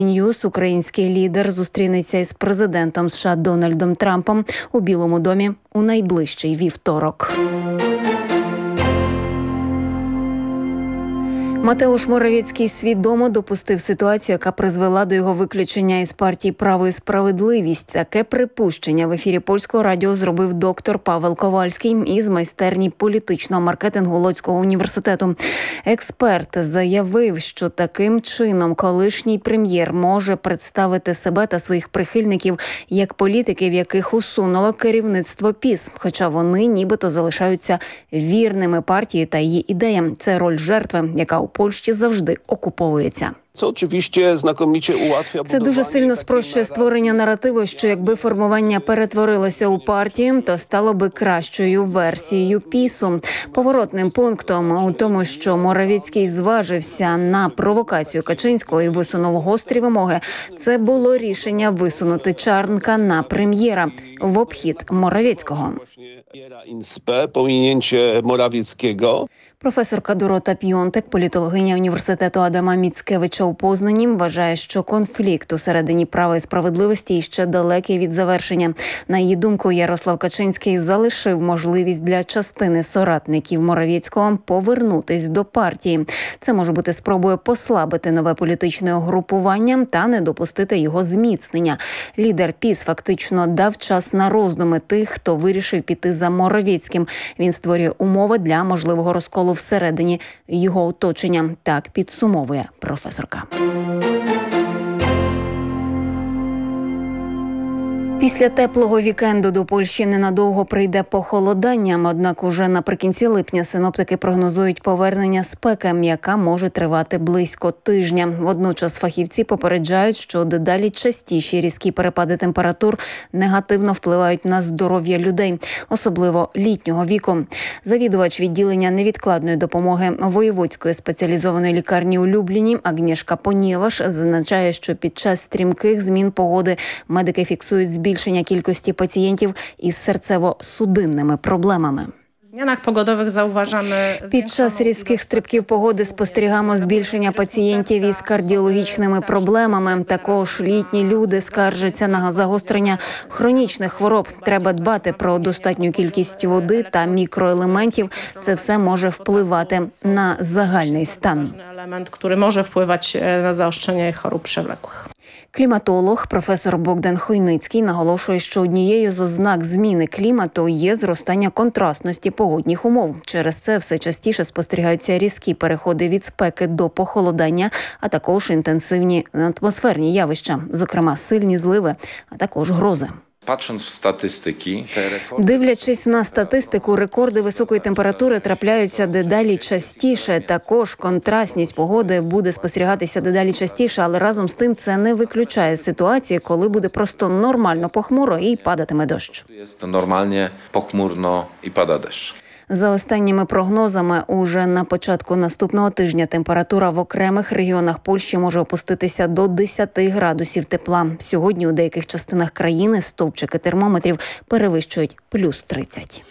Ньюс український лідер зустрінеться із президентом США Дональдом Трампом у Білому домі у найближчий вівторок. Матеуш Моравєцький свідомо допустив ситуацію, яка призвела до його виключення із партії «Право і справедливість». Таке припущення в ефірі Польського радіо зробив доктор Павел Ковальський із майстерні політичного маркетингу Лодзького університету. Експерт заявив, що таким чином колишній прем'єр може представити себе та своїх прихильників як політиків, яких усунуло керівництво ПіС, хоча вони нібито залишаються вірними партії та її ідеям. Це роль жертви, яка у Польщі завжди окуповується. Це дуже сильно спрощує створення наративу, що якби формування перетворилося у партію, то стало би кращою версією ПіСу. Поворотним пунктом у тому, що Моравєцький зважився на провокацію Качинського і висунув гострі вимоги, це було рішення висунути Чарнка на прем'єра в обхід Моравєцького. Професорка Дорота Піонтек, політологиня університету Адама Міцкевича у Познані, вважає, що конфлікт усередині «Права і справедливості» ще далекий від завершення. На її думку, Ярослав Качинський залишив можливість для частини соратників Моравєцького повернутись до партії. Це може бути спробою послабити нове політичне угрупування та не допустити його зміцнення. Лідер ПіС фактично дав час на роздуми тих, хто вирішив піти за Моравєцьким. Він створює умови для можливого розколу всередині його оточення. Так підсумовує професорка. Після теплого вікенду до Польщі ненадовго прийде похолодання, однак уже наприкінці липня синоптики прогнозують повернення спеки, яка може тривати близько тижня. Водночас фахівці попереджають, що дедалі частіші різкі перепади температур негативно впливають на здоров'я людей, особливо літнього віку. Завідувач відділення невідкладної допомоги Воєводської спеціалізованої лікарні у Любліні Агнєшка Понєваш зазначає, що під час стрімких змін погоди медики фіксують збільшення кількості пацієнтів із серцево-судинними проблемами. Під час різких стрибків погоди спостерігаємо збільшення пацієнтів із кардіологічними проблемами. Також літні люди скаржаться на загострення хронічних хвороб. Треба дбати про достатню кількість води та мікроелементів. Це все може впливати на загальний стан. Який може впливати на загострення хвороб przewlekłych. Кліматолог професор Богдан Хойницький наголошує, що однією з ознак зміни клімату є зростання контрастності погодних умов. Через це все частіше спостерігаються різкі переходи від спеки до похолодання, а також інтенсивні атмосферні явища, зокрема сильні зливи, а також грози. Дивлячись на статистику, рекорди високої температури трапляються дедалі частіше. Також контрастність погоди буде спостерігатися дедалі частіше, але разом з тим це не виключає ситуації, коли буде просто нормально похмуро і падатиме дощ. Нормально похмурно і падає дощ. За останніми прогнозами, уже на початку наступного тижня температура в окремих регіонах Польщі може опуститися до 10 градусів тепла. Сьогодні у деяких частинах країни стовпчики термометрів перевищують плюс 30.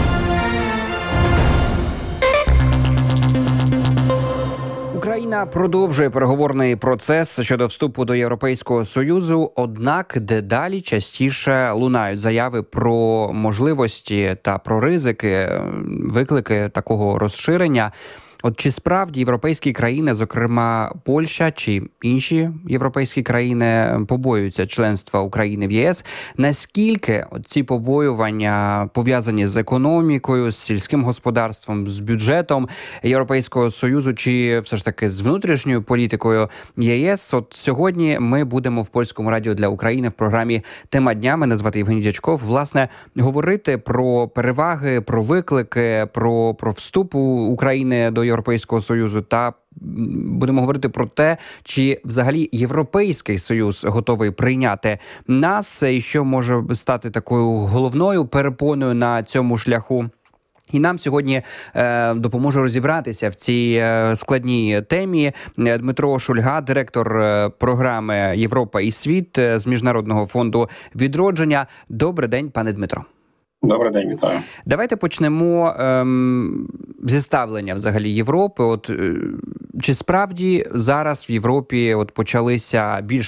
Україна продовжує переговорний процес щодо вступу до Європейського Союзу, однак дедалі частіше лунають заяви про можливості та про ризики, виклики такого розширення. От чи справді європейські країни, зокрема Польща чи інші європейські країни, побоюються членства України в ЄС? Наскільки ці побоювання пов'язані з економікою, з сільським господарством, з бюджетом Європейського Союзу, чи все ж таки з внутрішньою політикою ЄС? От сьогодні ми будемо в Польському радіо для України в програмі «Тема дня». Мене звати Євгеній Дячков. Власне, говорити про переваги, про виклики, про вступ України до Європейського Союзу та будемо говорити про те, чи взагалі Європейський Союз готовий прийняти нас і що може стати такою головною перепоною на цьому шляху. І нам сьогодні допоможе розібратися в цій складній темі Дмитро Шульга, директор програми «Європа і світ» з Міжнародного фонду відродження. Добрий день, пане Дмитро. Добрий день, вітаю. Давайте почнемо зі ставлення взагалі Європи. Чи справді зараз в Європі почалися більш